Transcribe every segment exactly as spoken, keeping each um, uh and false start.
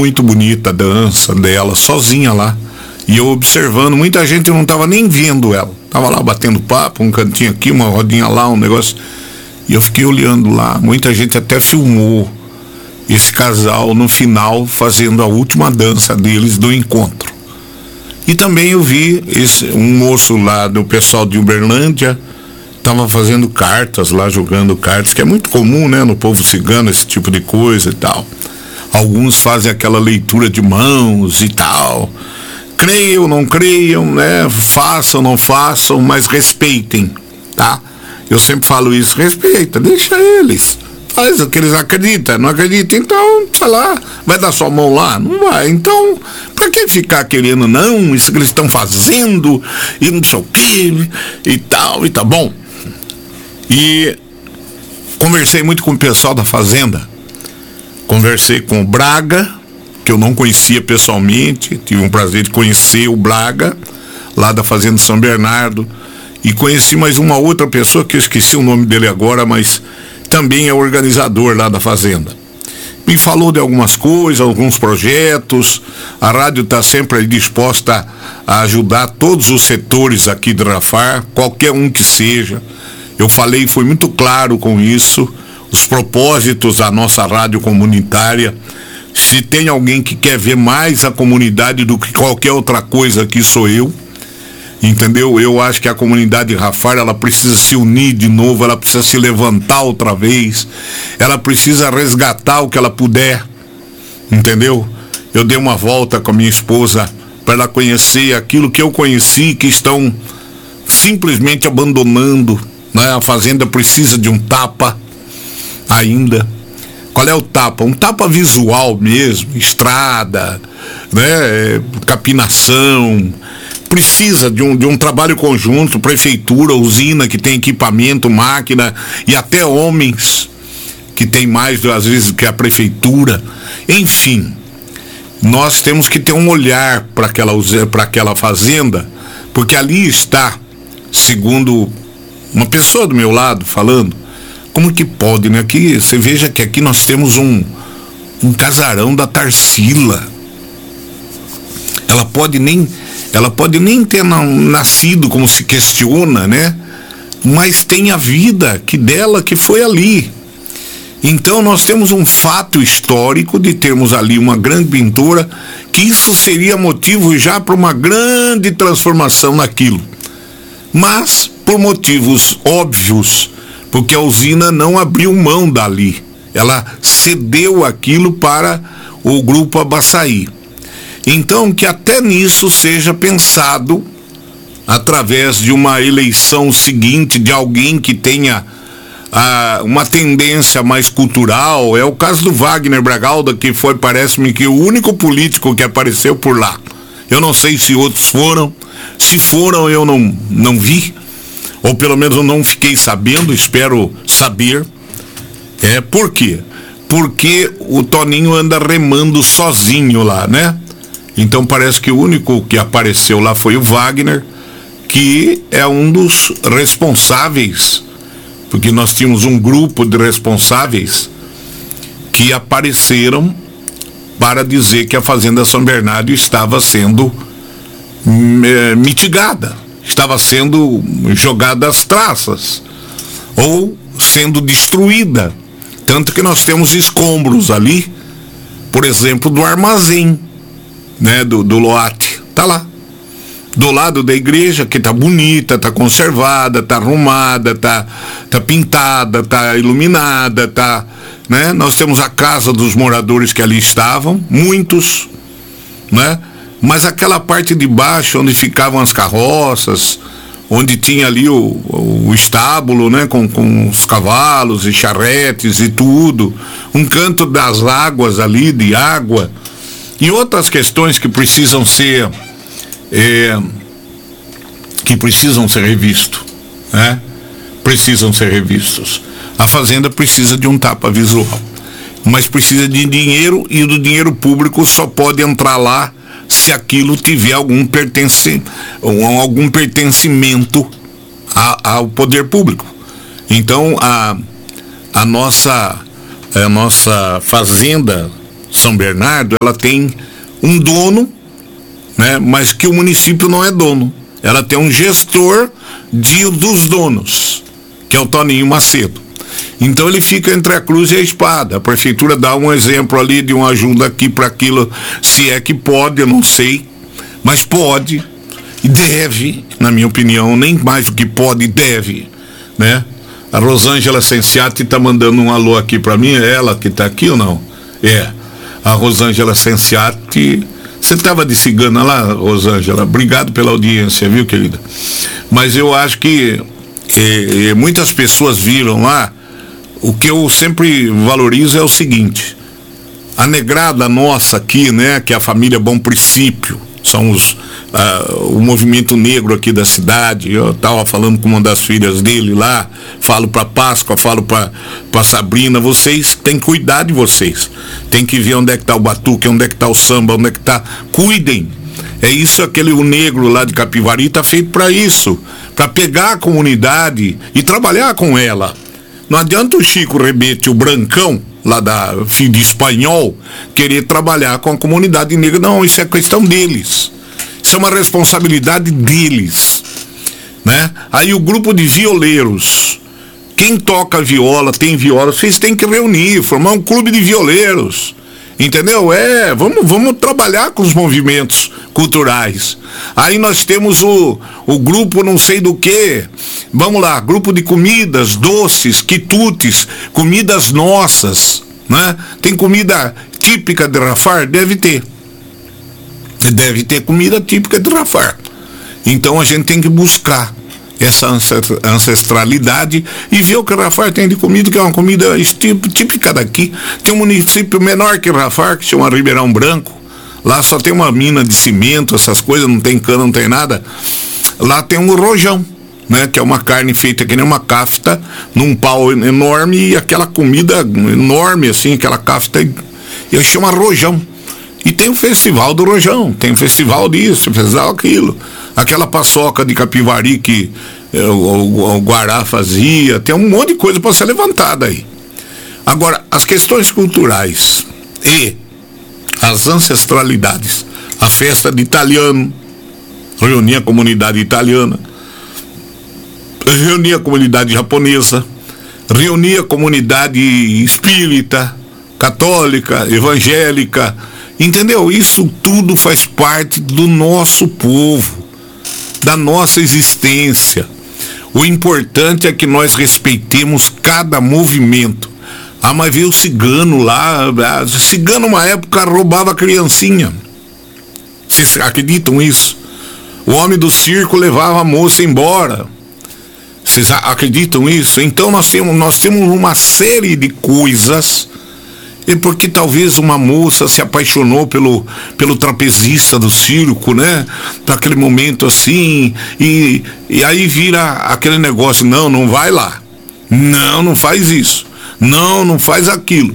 muito bonita a dança dela, sozinha lá. E eu observando, muita gente não estava nem vendo ela. Tava lá batendo papo, um cantinho aqui, uma rodinha lá, um negócio. E eu fiquei olhando lá, muita gente até filmou esse casal no final fazendo a última dança deles do encontro. E também eu vi esse, um moço lá do pessoal de Uberlândia, estava fazendo cartas lá, jogando cartas, que é muito comum, né, no povo cigano, esse tipo de coisa e tal. Alguns fazem aquela leitura de mãos e tal. Creiam, não creiam, né, façam, não façam, mas respeitem, tá? Eu sempre falo isso, respeita, deixa eles. Faz o que eles acreditam, não acreditam, então, sei lá, vai dar sua mão lá? Não vai. Então, pra que ficar querendo, não, isso que eles estão fazendo, e não sei o que, e tal, e tá bom. E conversei muito com o pessoal da Fazenda, conversei com o Braga, que eu não conhecia pessoalmente, tive um prazer de conhecer o Braga, lá da Fazenda São Bernardo, e conheci mais uma outra pessoa, que eu esqueci o nome dele agora, mas também é organizador lá da Fazenda. Me falou de algumas coisas, alguns projetos. A rádio está sempre disposta a ajudar todos os setores aqui de Rafar, qualquer um que seja. Eu falei, fui muito claro com isso, os propósitos da nossa rádio comunitária. Se tem alguém que quer ver mais a comunidade do que qualquer outra coisa aqui, sou eu. Entendeu? Eu acho que a comunidade Rafar, ela precisa se unir de novo, ela precisa se levantar outra vez, ela precisa resgatar o que ela puder, entendeu? Eu dei uma volta com a minha esposa para ela conhecer aquilo que eu conheci, que estão simplesmente abandonando, né? A Fazenda precisa de um tapa ainda. Qual é o tapa? Um tapa visual mesmo, estrada, né? Capinação. Precisa de um, de um trabalho conjunto, prefeitura, usina que tem equipamento, máquina e até homens que tem mais às vezes que a prefeitura. Enfim, nós temos que ter um olhar para aquela, para aquela fazenda, porque ali está, segundo uma pessoa do meu lado falando, como que pode, né? Aqui, você veja que aqui nós temos um, um casarão da Tarsila. Ela pode nem Ela pode nem ter nascido, como se questiona, né? Mas tem a vida que dela que foi ali. Então nós temos um fato histórico de termos ali uma grande pintora, que isso seria motivo já para uma grande transformação naquilo. Mas por motivos óbvios, porque a usina não abriu mão dali. Ela cedeu aquilo para o grupo Abaçaí. Então, que até nisso seja pensado, através de uma eleição seguinte, de alguém que tenha ah, uma tendência mais cultural. É o caso do Wagner Bragalda, que foi, parece-me, que o único político que apareceu por lá. Eu não sei se outros foram. Se foram, eu não, não vi, ou pelo menos eu não fiquei sabendo, espero saber. É, por quê? Porque o Toninho anda remando sozinho lá, né? Então parece que o único que apareceu lá foi o Wagner, que é um dos responsáveis, porque nós tínhamos um grupo de responsáveis que apareceram para dizer que a Fazenda São Bernardo estava sendo é, mitigada, estava sendo jogada às traças, ou sendo destruída. Tanto que nós temos escombros ali, por exemplo, do armazém, né, do, do Loate, tá lá, do lado da igreja, que tá bonita, tá conservada, tá arrumada, tá, tá pintada, tá iluminada, tá, né? Nós temos a casa dos moradores que ali estavam, muitos, né? Mas aquela parte de baixo, onde ficavam as carroças, onde tinha ali o, o estábulo, né, com, com os cavalos e charretes e tudo, um canto das águas ali, de água, e outras questões que precisam ser é, que precisam ser revistos, né? Precisam ser revistos. A Fazenda precisa de um tapa visual, mas precisa de dinheiro, e do dinheiro público só pode entrar lá se aquilo tiver algum pertence, algum pertencimento a, ao poder público. Então a, a nossa a nossa fazenda São Bernardo, ela tem um dono, né? Mas que o município não é dono. Ela tem um gestor de, dos donos, que é o Toninho Macedo. Então ele fica entre a cruz e a espada. A prefeitura dá um exemplo ali de uma ajuda aqui para aquilo, se é que pode, eu não sei, mas pode e deve, na minha opinião, nem mais do que pode, deve, né? A Rosângela Sensiati está mandando um alô aqui para mim, é ela que está aqui ou não? É, a Rosângela Sensiati. Você estava de cigana lá, Rosângela? Obrigado pela audiência, viu, querida? Mas eu acho que eh, muitas pessoas viram lá. O que eu sempre valorizo é o seguinte: a negrada nossa aqui, né, que é a família Bom Princípio, são os, uh, o movimento negro aqui da cidade. Eu estava falando com uma das filhas dele lá, falo para Páscoa, falo para Sabrina, vocês têm que cuidar de vocês, tem que ver onde é que está o batuque, onde é que está o samba, onde é que está, cuidem. É isso, aquele o negro lá de Capivari está feito para isso, para pegar a comunidade e trabalhar com ela. Não adianta o Chico Rebete, o brancão, lá da filho de espanhol, querer trabalhar com a comunidade negra. Não, isso é questão deles. Isso é uma responsabilidade deles, né? Aí o grupo de violeiros, quem toca viola, tem viola, vocês têm que reunir, formar um clube de violeiros. Entendeu? É, vamos, vamos trabalhar com os movimentos culturais. Aí nós temos o, o grupo não sei do que, vamos lá, grupo de comidas, doces, quitutes, comidas nossas, né? Tem comida típica de Rafar? Deve ter. Deve ter comida típica de Rafar. Então a gente tem que buscar essa ancestralidade e ver o que Rafar tem de comida, que é uma comida típica daqui. Tem um município menor que Rafar, que chama Ribeirão Branco. Lá só tem uma mina de cimento, essas coisas, não tem cana, não tem nada. Lá tem um rojão, né, que é uma carne feita que nem uma cafta, num pau enorme, e aquela comida enorme assim, aquela cafta, e chama rojão. E tem o festival do rojão, tem o festival disso, festival aquilo. Aquela paçoca de Capivari que é, o, o, o Guará fazia, tem um monte de coisa para ser levantada aí. Agora, as questões culturais e as ancestralidades, a festa de italiano, reunir a comunidade italiana, reunir a comunidade japonesa, reunir a comunidade espírita, católica, evangélica, entendeu? Isso tudo faz parte do nosso povo, da nossa existência. O importante é que nós respeitemos cada movimento. Ah, mas veio o cigano lá, o cigano uma época roubava criancinha. Vocês acreditam nisso? O homem do circo levava a moça embora. Vocês acreditam nisso? Então nós temos, nós temos uma série de coisas. É porque talvez uma moça se apaixonou pelo, pelo trapezista do circo, né? Para aquele momento assim, e, e aí vira aquele negócio, não, não vai lá. Não, não faz isso. Não, não faz aquilo.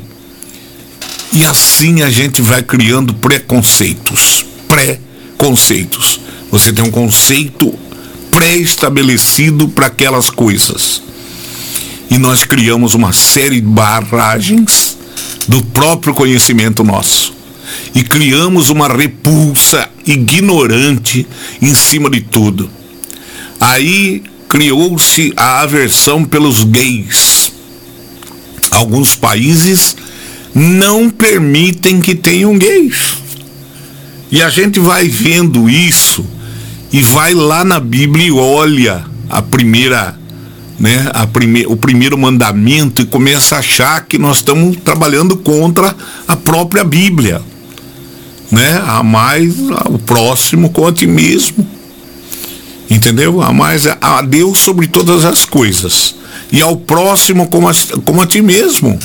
E assim a gente vai criando preconceitos. Pré-conceitos. Você tem um conceito pré-estabelecido para aquelas coisas. E nós criamos uma série de barragens do próprio conhecimento nosso. E criamos uma repulsa ignorante em cima de tudo. Aí criou-se a aversão pelos gays. Alguns países não permitem que tenham gays. E a gente vai vendo isso e vai lá na Bíblia e olha a primeira, né, a prime, o primeiro mandamento e começa a achar que nós estamos trabalhando contra a própria Bíblia, né? A mais o próximo com a ti mesmo, entendeu? A mais a Deus sobre todas as coisas e ao próximo como a, como a ti mesmo.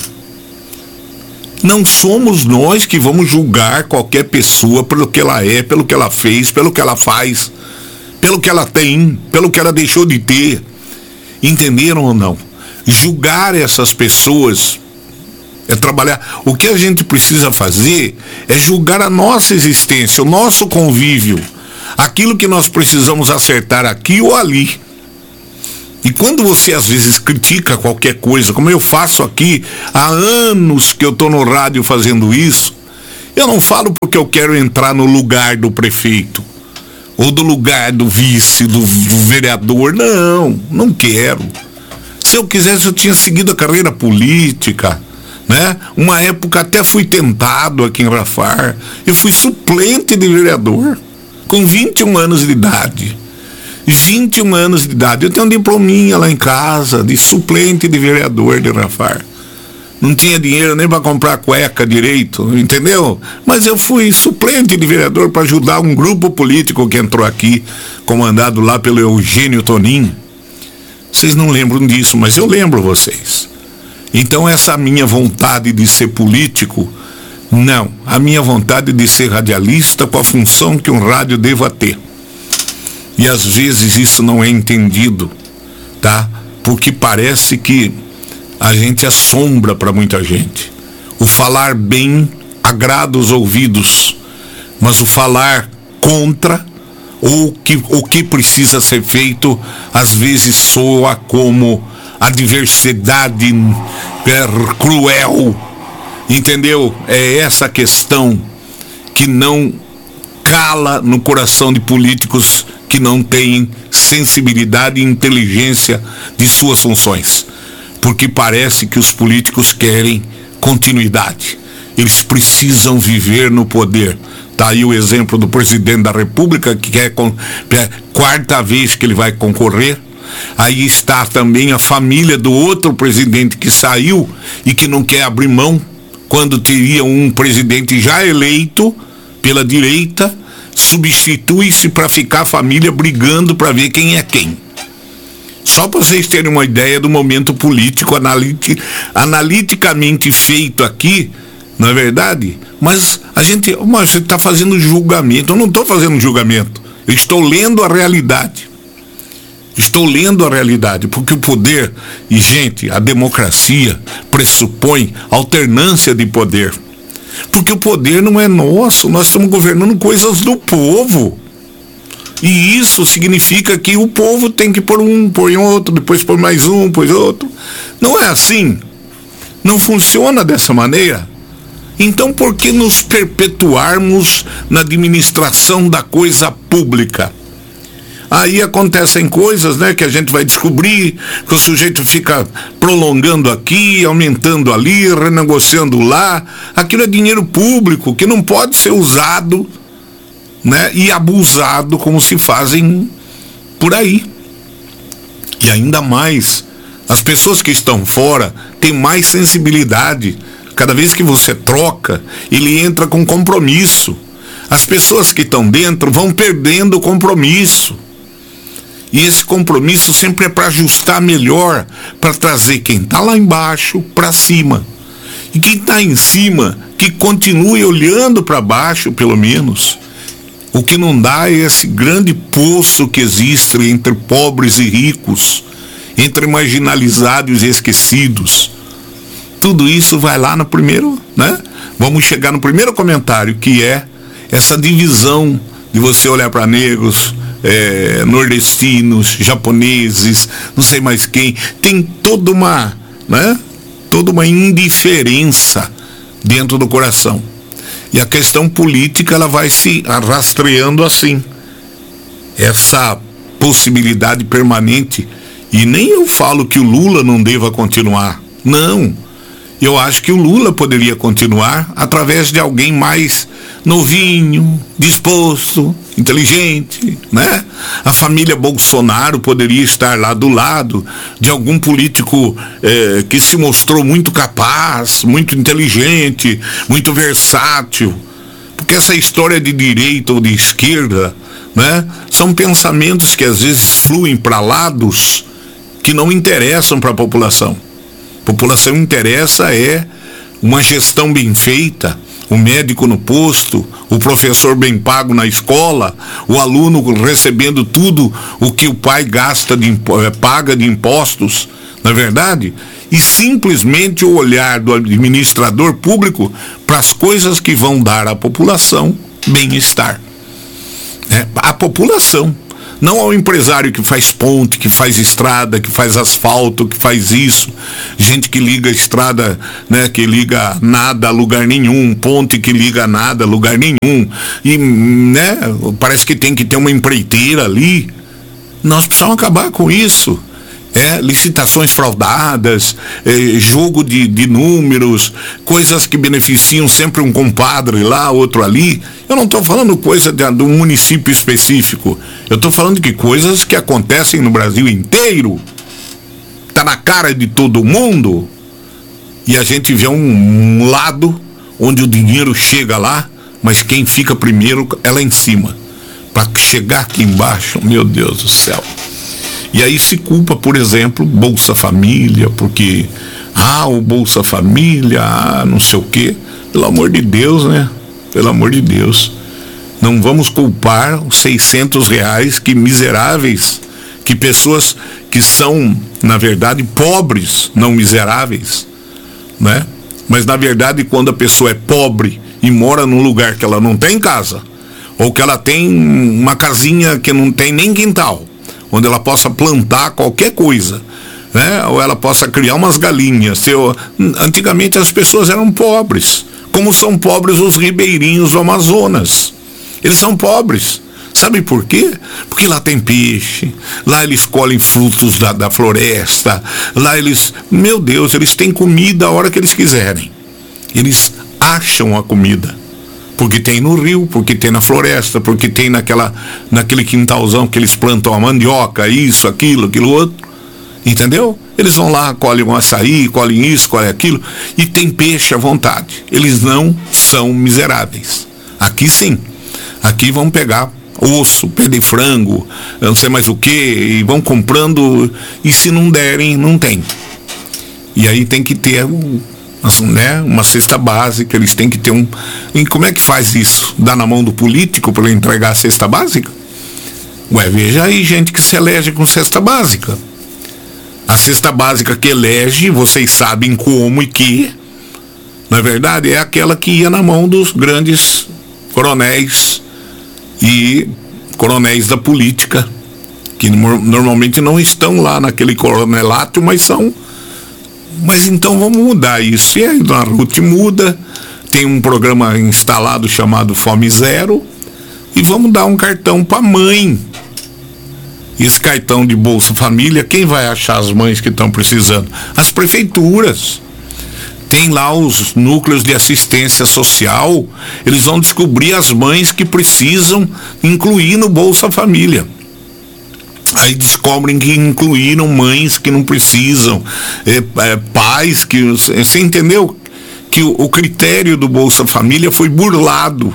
Não somos nós que vamos julgar qualquer pessoa pelo que ela é, pelo que ela fez, pelo que ela faz, pelo que ela tem, pelo que ela deixou de ter. Entenderam ou não? Julgar essas pessoas é trabalhar. O que a gente precisa fazer é julgar a nossa existência, o nosso convívio, aquilo que nós precisamos acertar aqui ou ali. E quando você às vezes critica qualquer coisa, como eu faço aqui, há anos que eu estou no rádio fazendo isso, Eu não falo porque eu quero entrar no lugar do prefeito, ou do lugar do vice, do, do vereador. Não, não quero. Se eu quisesse, eu tinha seguido a carreira política, né? Uma época até fui tentado aqui em Rafar. Eu fui suplente de vereador, com vinte e um anos de idade. vinte e um anos de idade. Eu tenho um diplominha lá em casa, de suplente de vereador de Rafar. Não tinha dinheiro nem para comprar cueca direito, entendeu? Mas eu fui suplente de vereador para ajudar um grupo político que entrou aqui, comandado lá pelo Eugênio Tonin. Vocês não lembram disso, mas eu lembro vocês. Então essa minha vontade de ser político, não. A minha vontade de ser radialista com a função que um rádio deva ter. E às vezes isso não é entendido, tá? Porque parece que a gente é sombra para muita gente. O falar bem agrada os ouvidos, mas o falar contra, ou que, o que precisa ser feito, às vezes soa como adversidade é, cruel, entendeu? É essa questão que não cala no coração de políticos que não têm sensibilidade e inteligência de suas funções. Porque parece que os políticos querem continuidade. Eles precisam viver no poder. Está aí o exemplo do presidente da República, que quer é quarta vez que ele vai concorrer. Aí está também a família do outro presidente que saiu e que não quer abrir mão, quando teria um presidente já eleito pela direita, substitui-se para ficar a família brigando para ver quem é quem. Só para vocês terem uma ideia do momento político analiti- analiticamente feito aqui, não é verdade? Mas a gente, mas você está fazendo julgamento. Eu não estou fazendo julgamento. Eu estou lendo a realidade. Estou lendo a realidade, porque o poder, e gente, a democracia pressupõe alternância de poder. Porque o poder não é nosso, nós estamos governando coisas do povo. E isso significa que o povo tem que pôr um, pôr outro, depois pôr mais um, pôr outro. Não é assim. Não funciona dessa maneira. Então, por que nos perpetuarmos na administração da coisa pública? Aí acontecem coisas, né, que a gente vai descobrir, que o sujeito fica prolongando aqui, aumentando ali, renegociando lá. Aquilo é dinheiro público que não pode ser usado, né, e abusado como se fazem por aí. E ainda mais, as pessoas que estão fora têm mais sensibilidade. Cada vez que você troca, ele entra com compromisso. As pessoas que estão dentro vão perdendo o compromisso. E esse compromisso sempre é para ajustar melhor, para trazer quem está lá embaixo para cima. E quem está em cima, que continue olhando para baixo, pelo menos. O que não dá é esse grande poço que existe entre pobres e ricos, entre marginalizados e esquecidos. Tudo isso vai lá no primeiro, né? Vamos chegar no primeiro comentário, que é essa divisão de você olhar para negros, é, nordestinos, japoneses, não sei mais quem. Tem toda uma, né? Toda uma indiferença dentro do coração. E a questão política, ela vai se rastreando assim. Essa possibilidade permanente. E nem eu falo que o Lula não deva continuar. Não. Eu acho que o Lula poderia continuar através de alguém mais novinho, disposto, inteligente, né? A família Bolsonaro poderia estar lá do lado de algum político eh, que se mostrou muito capaz, muito inteligente, muito versátil. Porque essa história de direita ou de esquerda, né, são pensamentos que às vezes fluem para lados que não interessam para a população. A população interessa é uma gestão bem feita, o médico no posto, o professor bem pago na escola, o aluno recebendo tudo o que o pai gasta de, paga de impostos, não é verdade? E simplesmente o olhar do administrador público para as coisas que vão dar à população bem-estar. É, a população. Não ao empresário que faz ponte, que faz estrada, que faz asfalto, que faz isso. Gente que liga a estrada, né, que liga nada a lugar nenhum, ponte que liga nada a lugar nenhum. E, né, parece que tem que ter uma empreiteira ali. Nós precisamos acabar com isso. É, licitações fraudadas, é, jogo de, de números, coisas que beneficiam sempre um compadre lá, outro ali. Eu não estou falando coisa de, de um município específico. Eu estou falando de coisas que acontecem no Brasil inteiro. Está na cara de todo mundo. E a gente vê um, um lado onde o dinheiro chega lá, mas quem fica primeiro é lá em cima. Para chegar aqui embaixo, meu Deus do céu. E aí se culpa, por exemplo, Bolsa Família, porque, ah, o Bolsa Família, ah, não sei o quê. Pelo amor de Deus, né? Pelo amor de Deus. Não vamos culpar os seiscentos reais que miseráveis, que pessoas que são, na verdade, pobres, não miseráveis, né? Mas, na verdade, quando a pessoa é pobre e mora num lugar que ela não tem casa, ou que ela tem uma casinha que não tem nem quintal, onde ela possa plantar qualquer coisa, né? Ou ela possa criar umas galinhas. Eu, antigamente as pessoas eram pobres, como são pobres os ribeirinhos do Amazonas. Eles são pobres. Sabe por quê? Porque lá tem peixe, lá eles colhem frutos da, da floresta, lá eles, meu Deus, eles têm comida a hora que eles quiserem. Eles acham a comida. Porque tem no rio, porque tem na floresta, porque tem naquela, naquele quintalzão que eles plantam a mandioca, isso, aquilo, aquilo outro. Entendeu? Eles vão lá, colhem um açaí, colhem isso, colhem aquilo, e tem peixe à vontade. Eles não são miseráveis. Aqui sim. Aqui vão pegar osso, pedem frango, não sei mais o que, e vão comprando, e se não derem, não tem. E aí tem que ter um... né, uma cesta básica, eles têm que ter um... E como é que faz isso? Dá na mão do político para ele entregar a cesta básica? Ué, veja aí gente que se elege com cesta básica. A cesta básica que elege, vocês sabem como e que, na verdade, é aquela que ia na mão dos grandes coronéis e coronéis da política, que normalmente não estão lá naquele coronelato, mas são... Mas então vamos mudar isso. E aí a Ruth muda, tem um programa instalado chamado Fome Zero, e vamos dar um cartão para mãe. Esse cartão de Bolsa Família, quem vai achar as mães que estão precisando? As prefeituras. Tem lá os núcleos de assistência social, eles vão descobrir as mães que precisam incluir no Bolsa Família. Aí descobrem que incluíram mães que não precisam, é, é, pais que... Você entendeu? Que o, o critério do Bolsa Família foi burlado.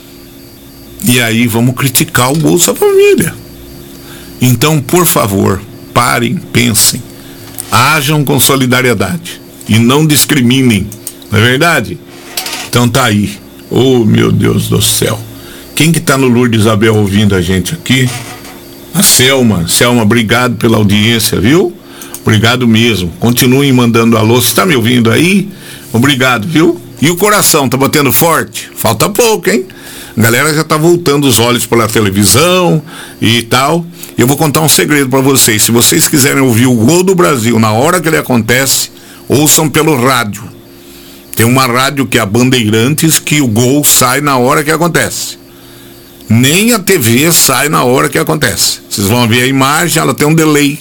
E aí vamos criticar o Bolsa Família. Então, por favor, parem, pensem, ajam com solidariedade e não discriminem, não é verdade? Então tá aí. Oh, meu Deus do céu. Quem que tá no Lourdes Isabel ouvindo a gente aqui? A Selma. Selma, obrigado pela audiência, viu? Obrigado mesmo. Continuem mandando alô. Você tá me ouvindo aí? Obrigado, viu? E o coração, tá batendo forte? Falta pouco, hein? A galera já tá voltando os olhos pela televisão e tal. Eu vou contar um segredo para vocês. Se vocês quiserem ouvir o Gol do Brasil na hora que ele acontece, ouçam pelo rádio. Tem uma rádio que é a Bandeirantes, que o gol sai na hora que acontece. Nem a T V sai na hora que acontece. Vocês vão ver a imagem, ela tem um delay.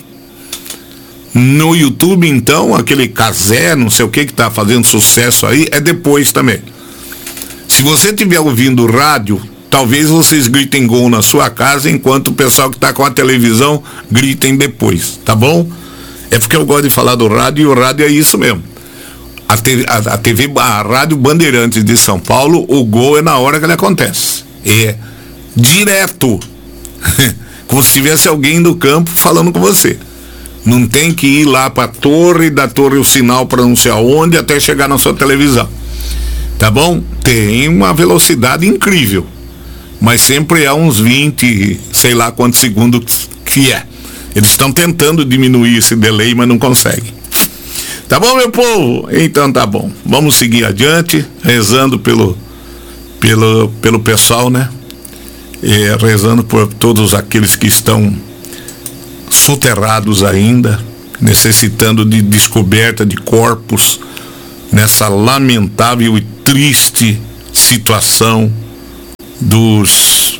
No YouTube, então, aquele Cazé, não sei o que, que tá fazendo sucesso aí, é depois também. Se você estiver ouvindo o rádio, talvez vocês gritem gol na sua casa, enquanto o pessoal que está com a televisão gritem depois, tá bom? É porque eu gosto de falar do rádio, e o rádio é isso mesmo. A, T V, a, a T V, a Rádio Bandeirantes de São Paulo, o gol é na hora que ele acontece. É direto. Como se tivesse alguém do campo falando com você. Não tem que ir lá para a torre, da torre o sinal para não sei aonde, até chegar na sua televisão. Tá bom? Tem uma velocidade incrível. Mas sempre é uns vinte, sei lá quantos segundos que é. Eles estão tentando diminuir esse delay, mas não conseguem. Tá bom, meu povo? Então tá bom. Vamos seguir adiante, rezando pelo, pelo, pelo pessoal, né? é, rezando por todos aqueles que estão soterrados ainda, necessitando de descoberta de corpos nessa lamentável e triste situação dos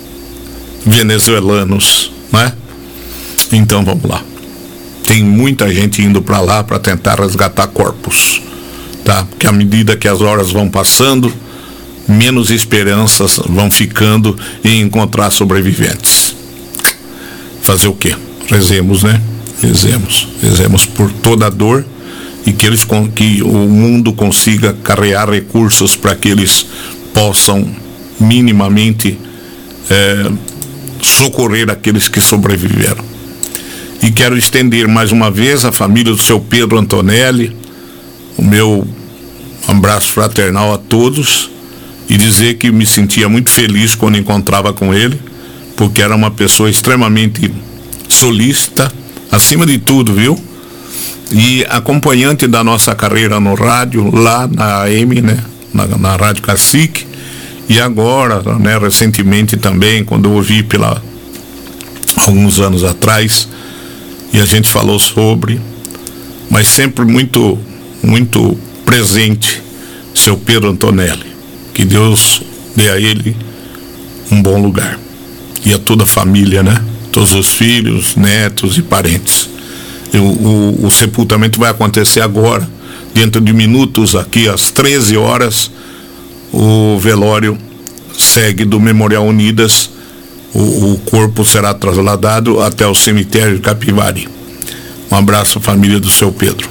venezuelanos, né? Então vamos lá. Tem muita gente indo para lá para tentar resgatar corpos, tá? Porque à medida que as horas vão passando, menos esperanças vão ficando em encontrar sobreviventes. Fazer o quê? Rezemos, né? Rezemos. Rezemos por toda a dor e que eles, que o mundo consiga carregar recursos para que eles possam minimamente é, socorrer aqueles que sobreviveram. E quero estender mais uma vez a família do seu Pedro Antonelli, o meu abraço fraternal a todos, e dizer que me sentia muito feliz quando encontrava com ele, porque era uma pessoa extremamente solícita, acima de tudo, viu? E acompanhante da nossa carreira no rádio, lá na A M, né? Na, na Rádio Cacique, e agora, né, recentemente também, quando eu ouvi pela alguns anos atrás, e a gente falou sobre, mas sempre muito, muito presente, seu Pedro Antonelli. Que Deus dê a ele um bom lugar. E a toda a família, né? Todos os filhos, netos e parentes. Eu, o, o sepultamento vai acontecer agora, dentro de minutos, aqui às treze horas, o velório segue do Memorial Unidas, o, o corpo será trasladado até o cemitério de Capivari. Um abraço à família do seu Pedro.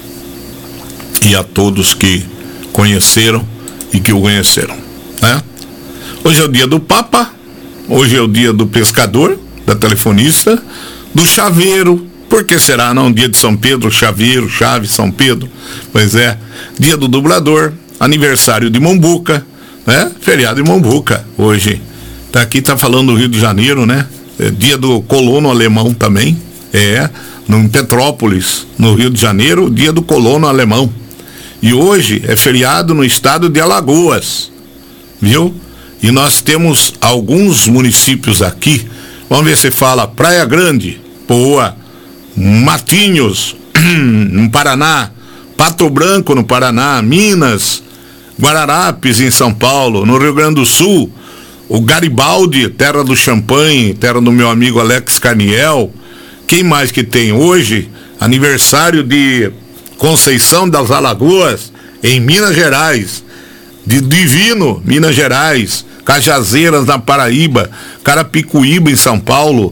E a todos que conheceram e que o conheceram, né? Hoje é o dia do Papa, hoje é o dia do pescador, da telefonista, do chaveiro. Por que será não dia de São Pedro, chaveiro, chave, São Pedro? Pois é, dia do dublador, aniversário de Mombuca, né? Feriado de Mombuca hoje. Tá aqui, tá falando do Rio de Janeiro, né? É dia do colono alemão também, é, no Petrópolis, no Rio de Janeiro, dia do colono alemão. E hoje é feriado no estado de Alagoas, viu? E nós temos alguns municípios aqui, vamos ver se fala Praia Grande, Poa, Matinhos, no Paraná, Pato Branco, no Paraná, Minas, Guararapes, em São Paulo, no Rio Grande do Sul, o Garibaldi, terra do champanhe, terra do meu amigo Alex Carniel. Quem mais que tem hoje? Aniversário de Conceição das Alagoas, em Minas Gerais, de Divino, Minas Gerais, Cajazeiras, na Paraíba, Carapicuíba, em São Paulo,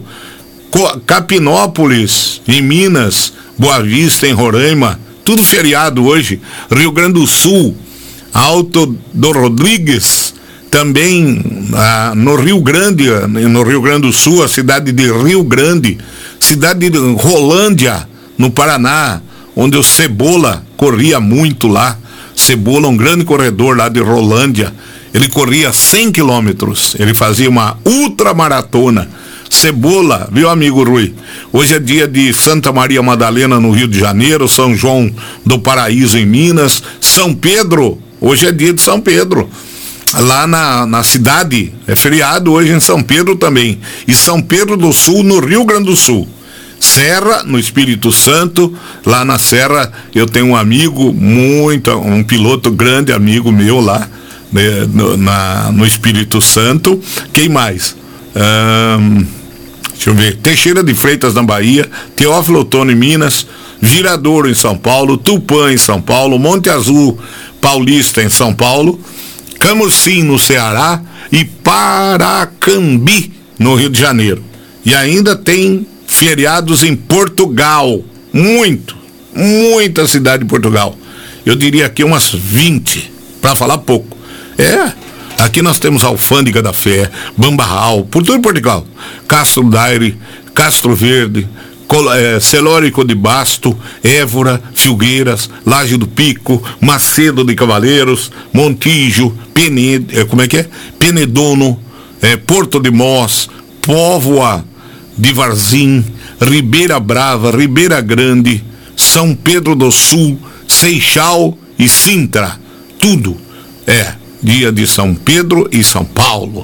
Capinópolis, em Minas, Boa Vista, em Roraima, tudo feriado hoje. Rio Grande do Sul, Alto do Rodrigues, também ah, no Rio Grande, no Rio Grande do Sul, a cidade de Rio Grande, cidade de Rolândia, no Paraná, onde o Cebola corria muito lá. Cebola, um grande corredor lá de Rolândia, ele corria cem quilômetros, ele fazia uma ultramaratona. Cebola, viu, amigo Rui? Hoje é dia de Santa Maria Madalena, no Rio de Janeiro, São João do Paraíso, em Minas, São Pedro, hoje é dia de São Pedro, lá na, na cidade, é feriado hoje em São Pedro também, e São Pedro do Sul, no Rio Grande do Sul. Serra, no Espírito Santo, lá na Serra eu tenho um amigo muito, um piloto grande amigo meu lá, né, no, na, no Espírito Santo. Quem mais? Um, deixa eu ver, Teixeira de Freitas, na Bahia, Teófilo Otoni, em Minas, Viradouro, em São Paulo, Tupã, em São Paulo, Monte Azul Paulista, em São Paulo, Camocim, no Ceará, e Paracambi, no Rio de Janeiro. E ainda tem feriados em Portugal, muito, muita cidade de Portugal. Eu diria aqui umas vinte, para falar pouco. É, aqui nós temos Alfândega da Fé, Bambarral, por todo Portugal, Castro Daire, Castro Verde, Col- é, Celórico de Basto, Évora, Filgueiras, Laje do Pico, Macedo de Cavaleiros, Montijo, Pened, é, como é que é? Penedono, é, Porto de Mós, Póvoa de Varzim, Ribeira Brava, Ribeira Grande, São Pedro do Sul, Seixal e Sintra. Tudo é dia de São Pedro e São Paulo,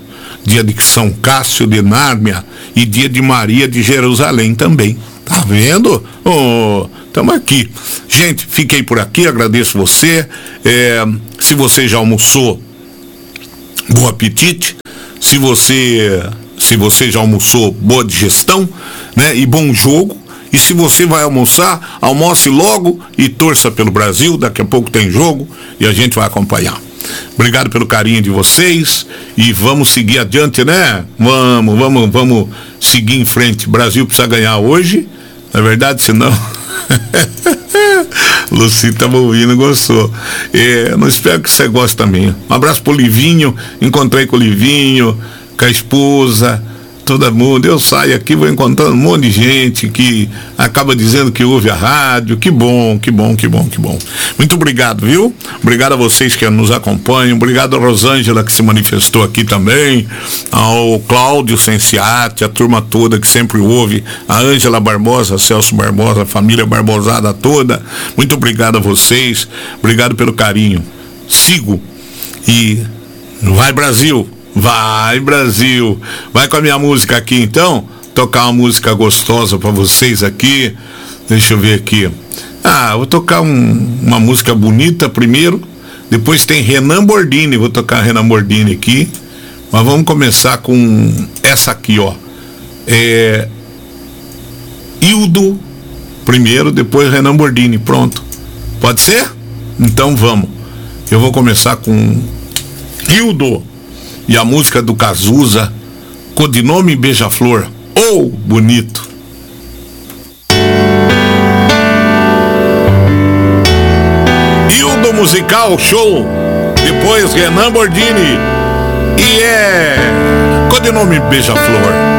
dia de São Cássio de Nárnia e dia de Maria de Jerusalém também. Tá vendo? Oh, estamos aqui. Gente, fiquei por aqui, agradeço você. É, se você já almoçou, bom apetite. Se você, se você já almoçou, boa digestão, né? E bom jogo. E se você vai almoçar, almoce logo e torça pelo Brasil. Daqui a pouco tem jogo e a gente vai acompanhar. Obrigado pelo carinho de vocês e vamos seguir adiante, né? Vamos, vamos, vamos seguir em frente. O Brasil precisa ganhar hoje, não é verdade? Senão... Luci tava ouvindo, gostou. É, não espero que você goste também. Um abraço pro Livinho. Encontrei com o Livinho, com a esposa, todo mundo. Eu saio aqui, vou encontrando um monte de gente que acaba dizendo que ouve a rádio. Que bom, que bom, que bom, que bom. Muito obrigado, viu? Obrigado a vocês que nos acompanham. Obrigado a Rosângela que se manifestou aqui também. Ao Cláudio Senciati, a turma toda que sempre ouve. A Ângela Barbosa, Celso Barbosa, a família Barbosada toda. Muito obrigado a vocês. Obrigado pelo carinho. Sigo. E vai, Brasil! Vai, Brasil! Vai com a minha música aqui, então. Tocar uma música gostosa pra vocês aqui. Deixa eu ver aqui. Ah, vou tocar um, uma música bonita primeiro. Depois tem Renan Bordini. Vou tocar Renan Bordini aqui. Mas vamos começar com essa aqui, ó. É... Hildo primeiro, depois Renan Bordini. Pronto. Pode ser? Então vamos. Eu vou começar com Hildo. E a música do Cazuza, Codinome Beija-Flor. Oh, bonito. Hildo Musical Show. Depois Renan Bordini. E é Codinome Beija-Flor.